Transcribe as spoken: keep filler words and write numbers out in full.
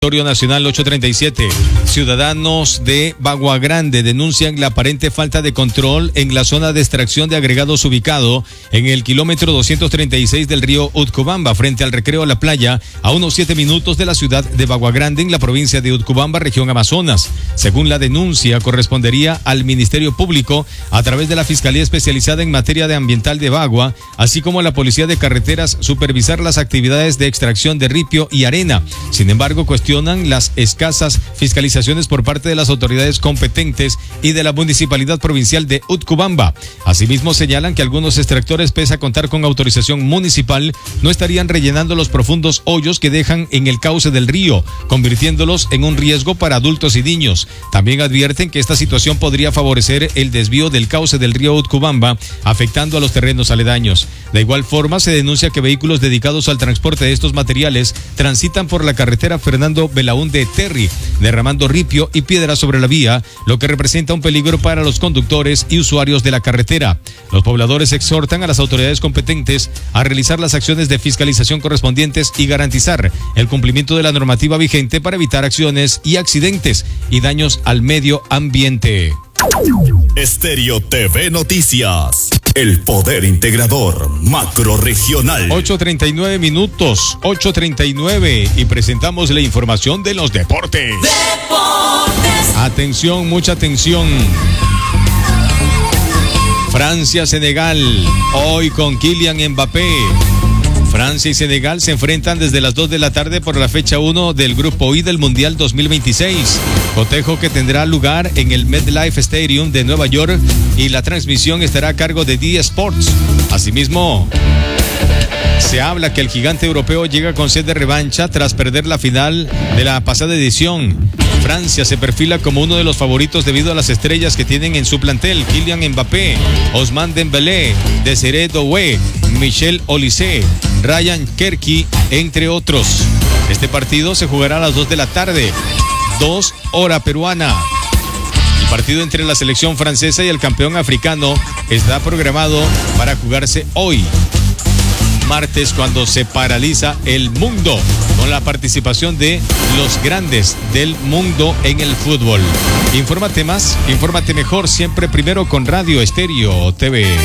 Territorio Nacional ocho treinta y siete. Ciudadanos de Bagua Grande denuncian la aparente falta de control en la zona de extracción de agregados ubicado en el kilómetro doscientos treinta y seis del río Utcubamba, frente al recreo a la playa, a unos siete minutos de la ciudad de Bagua Grande, en la provincia de Utcubamba, región Amazonas. Según la denuncia, correspondería al Ministerio Público a través de la Fiscalía Especializada en Materia de Ambiental de Bagua, así como a la Policía de Carreteras, supervisar las actividades de extracción de ripio y arena. Sin embargo, cuestionan las escasas fiscalizaciones por parte de las autoridades competentes y de la Municipalidad Provincial de Utcubamba. Asimismo, señalan que algunos extractores, pese a contar con autorización municipal, no estarían rellenando los profundos hoyos que dejan en el cauce del río, convirtiéndolos en un riesgo para adultos y niños. También advierten que esta situación podría favorecer el desvío del cauce del río Utcubamba, afectando a los terrenos aledaños. De igual forma, se denuncia que vehículos dedicados al transporte de estos materiales transitan por la carretera Fernando Belaúnde Terry, derramando ripio y piedras sobre la vía, lo que representa un peligro para los conductores y usuarios de la carretera. Los pobladores exhortan a las autoridades competentes a realizar las acciones de fiscalización correspondientes y garantizar el cumplimiento de la normativa vigente para evitar acciones y accidentes y daños al medio ambiente. Estéreo T V Noticias, el poder integrador macrorregional. ocho treinta y nueve minutos, ocho treinta y nueve, y presentamos la información de los deportes. Deportes. Atención, mucha atención. Francia-Senegal, hoy con Kylian Mbappé. Francia y Senegal se enfrentan desde las dos de la tarde por la fecha uno del Grupo I del Mundial dos mil veintiséis. Cotejo que tendrá lugar en el MetLife Stadium de Nueva York, y la transmisión estará a cargo de D Sports. Asimismo, se habla que el gigante europeo llega con sed de revancha tras perder la final de la pasada edición. Francia se perfila como uno de los favoritos debido a las estrellas que tienen en su plantel: Kylian Mbappé, Ousmane Dembélé, Desiré Doué, Michel Olise, Ryan Cherki, entre otros. Este partido se jugará a las dos de la tarde, dos hora peruana. El partido entre la selección francesa y el campeón africano está programado para jugarse hoy, martes, cuando se paraliza el mundo con la participación de los grandes del mundo en el fútbol. Infórmate más, infórmate mejor, siempre primero con Radio Estéreo T V.